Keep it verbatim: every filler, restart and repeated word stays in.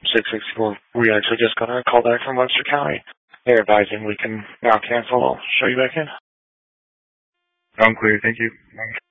six sixty-four. We actually just got a call back from Webster County. They're advising we can now cancel. I'll show you back in. I'm clear. Thank you.